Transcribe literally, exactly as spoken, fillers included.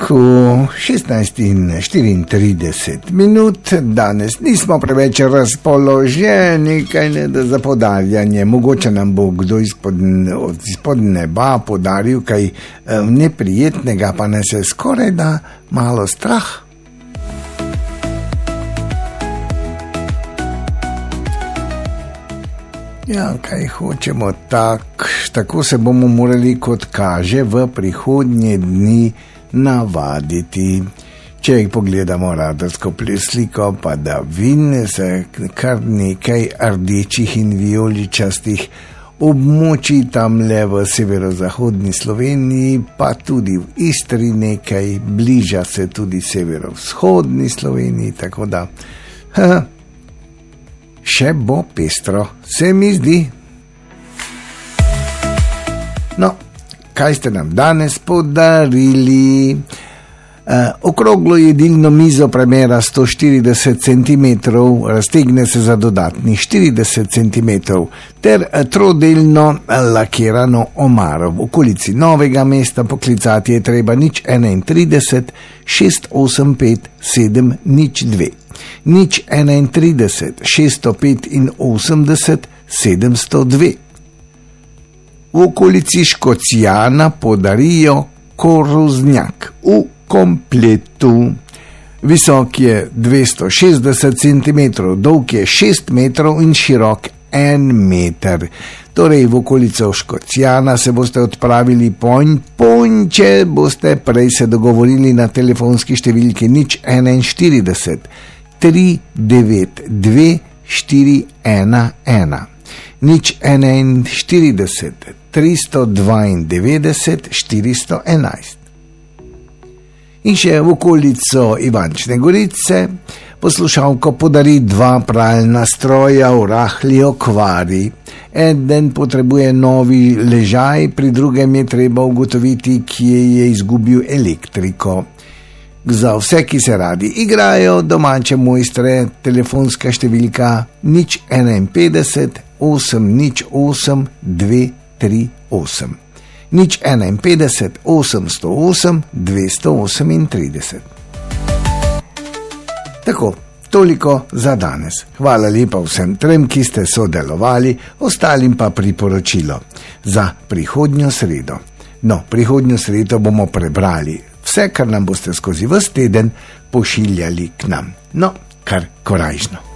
V šestnajst in štiriintrideset minut danes nismo preveč razpoloženi, kaj ne da za podarjanje. Mogoče nam bo kdo izpod, izpod neba podaril kaj neprijetnega, pa nas je skoraj da malo strah. Ja, kaj hočemo, tak, tako se bomo morali, kot kaže, v prihodnje dni navaditi. Če pogledamo radarsko sliko, pa da vidne se kar nekaj rdečih in vijoličastih območij tamle v severozahodni Sloveniji, pa tudi v Istri nekaj, bliža se tudi severovzhodni Sloveniji, tako da ha, še bo pestro, se mi zdi. No, kaj ste nam danes podarili? Uh, okroglo jedilno mizo premera sto štirideset centimetrov, raztegne se za dodatnih štirideset centimetrov, ter trodelno lakirano omaro. V okolici Novega mesta poklicati je treba nič enaintrideset šest osem pet sedem nič dve. Nič enaintrideset šeststo petinosemdeset sedemsto dve. V okolici Škocjana podarijo koroznjak v kompletu. Visok je dvesto šestdeset centimetrov, dolg je šest metrov in širok en meter. Torej v okolico Škocjana se boste odpravili ponj, ponj, če boste prej se dogovorili na telefonski številki nič enainštirideset tri devet dve štiri ena ena. Nič enainštirideset tristo dvaindevetdeset štiristo enajst. In še v okolico Ivančne Gorice poslušalko podari dva pralna stroja v rahli okvari. Eden potrebuje novi ležaj, pri drugem je treba ugotoviti, kje je izgubil elektriko. Za vse, ki se radi igrajo, domače mojstre, telefonska številka nič enainpetdeset osem nič osem dve tri osem. Nič enainpetdeset osemsto osem dvesto osemintrideset. Tako, toliko za danes. Hvala lepa vsem trem, ki ste sodelovali, ostalim pa priporočilo za prihodnjo sredo. No, prihodnjo sredo bomo prebrali vse, kar nam boste skozi ves teden pošiljali k nam. No, kar korajžno.